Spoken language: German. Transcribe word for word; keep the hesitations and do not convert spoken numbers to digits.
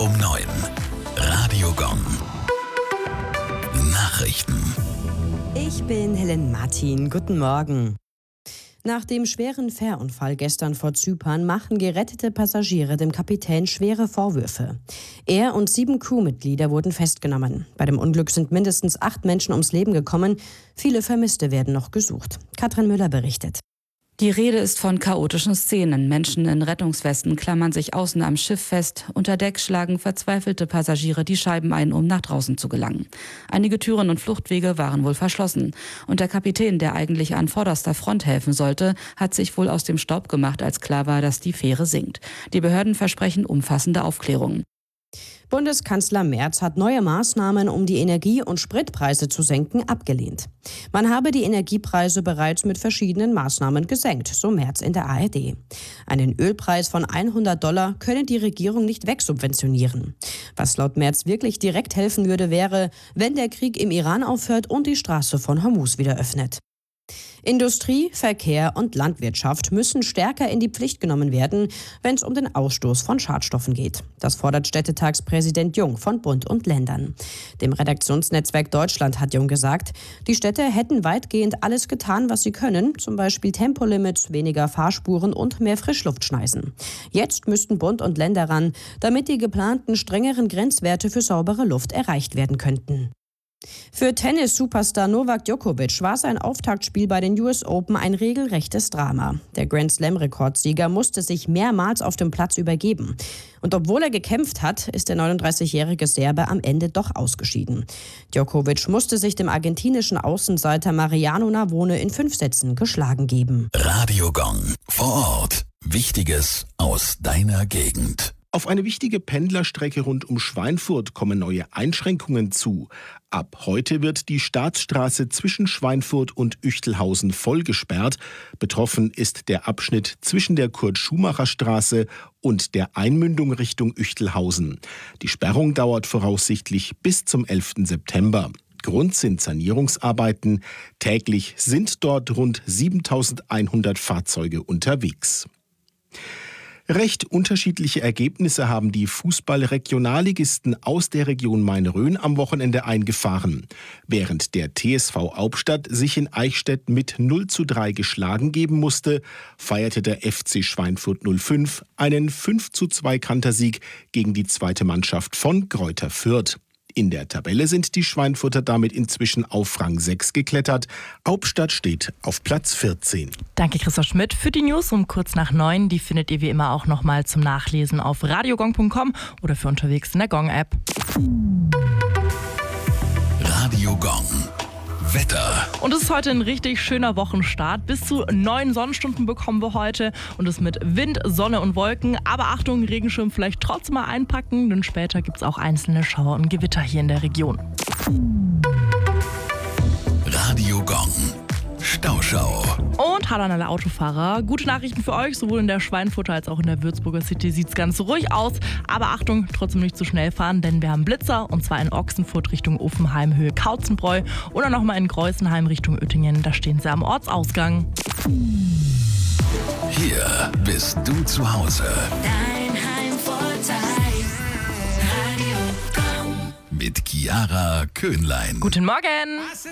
um neun. Radio Gong. Nachrichten. Ich bin Helen Martin. Guten Morgen. Nach dem schweren Fährunfall gestern vor Zypern machen gerettete Passagiere dem Kapitän schwere Vorwürfe. Er und sieben Crewmitglieder wurden festgenommen. Bei dem Unglück sind mindestens acht Menschen ums Leben gekommen. Viele Vermisste werden noch gesucht. Katrin Müller berichtet. Die Rede ist von chaotischen Szenen. Menschen in Rettungswesten klammern sich außen am Schiff fest. Unter Deck schlagen verzweifelte Passagiere die Scheiben ein, um nach draußen zu gelangen. Einige Türen und Fluchtwege waren wohl verschlossen. Und der Kapitän, der eigentlich an vorderster Front helfen sollte, hat sich wohl aus dem Staub gemacht, als klar war, dass die Fähre sinkt. Die Behörden versprechen umfassende Aufklärungen. Bundeskanzler Merz hat neue Maßnahmen, um die Energie- und Spritpreise zu senken, abgelehnt. Man habe die Energiepreise bereits mit verschiedenen Maßnahmen gesenkt, so Merz in der A R D. Einen Ölpreis von hundert Dollar könne die Regierung nicht wegsubventionieren. Was laut Merz wirklich direkt helfen würde, wäre, wenn der Krieg im Iran aufhört und die Straße von Hormuz wieder öffnet. Industrie, Verkehr und Landwirtschaft müssen stärker in die Pflicht genommen werden, wenn es um den Ausstoß von Schadstoffen geht. Das fordert Städtetagspräsident Jung von Bund und Ländern. Dem Redaktionsnetzwerk Deutschland hat Jung gesagt, die Städte hätten weitgehend alles getan, was sie können, zum Beispiel Tempolimits, weniger Fahrspuren und mehr Frischluftschneisen. Jetzt müssten Bund und Länder ran, damit die geplanten strengeren Grenzwerte für saubere Luft erreicht werden könnten. Für Tennis-Superstar Novak Djokovic war sein Auftaktspiel bei den U S Open ein regelrechtes Drama. Der Grand-Slam-Rekordsieger musste sich mehrmals auf dem Platz übergeben. Und obwohl er gekämpft hat, ist der neununddreißigjährige Serbe am Ende doch ausgeschieden. Djokovic musste sich dem argentinischen Außenseiter Mariano Navone in fünf Sätzen geschlagen geben. Radio Gong. Vor Ort. Wichtiges aus deiner Gegend. Auf eine wichtige Pendlerstrecke rund um Schweinfurt kommen neue Einschränkungen zu. Ab heute wird die Staatsstraße zwischen Schweinfurt und Üchtelhausen voll gesperrt. Betroffen ist der Abschnitt zwischen der Kurt-Schumacher-Straße und der Einmündung Richtung Üchtelhausen. Die Sperrung dauert voraussichtlich bis zum elften September. Grund sind Sanierungsarbeiten. Täglich sind dort rund siebentausendeinhundert Fahrzeuge unterwegs. Recht unterschiedliche Ergebnisse haben die Fußball-Regionalligisten aus der Region Main-Rhön am Wochenende eingefahren. Während der T S V Albstadt sich in Eichstätt mit null zu drei geschlagen geben musste, feierte der F C Schweinfurt null fünf einen fünf zu zwei Kantersieg gegen die zweite Mannschaft von Greuther Fürth. In der Tabelle sind die Schweinfurter damit inzwischen auf Rang sechs geklettert. Albstadt steht auf Platz vierzehn. Danke Christoph Schmidt für die News um kurz nach neun. Die findet ihr wie immer auch nochmal zum Nachlesen auf radiogong punkt com oder für unterwegs in der Gong-App. Radio Gong. Wetter. Und es ist heute ein richtig schöner Wochenstart. Bis zu neun Sonnenstunden bekommen wir heute und es mit Wind, Sonne und Wolken. Aber Achtung, Regenschirm vielleicht trotzdem mal einpacken, denn später gibt es auch einzelne Schauer und Gewitter hier in der Region. Radio Gong. Stauschau. Und hallo an alle Autofahrer. Gute Nachrichten für euch, sowohl in der Schweinfurter als auch in der Würzburger City sieht es ganz ruhig aus. Aber Achtung, trotzdem nicht zu schnell fahren, denn wir haben Blitzer und zwar in Ochsenfurt Richtung Uffenheim, Höhe Kautzenbräu oder nochmal in Greußenheim Richtung Uettingen, da stehen sie am Ortsausgang. Hier bist du zu Hause. Dein Heimvorteil. Radio Gong. Mit Chiara Köhnlein. Guten Morgen!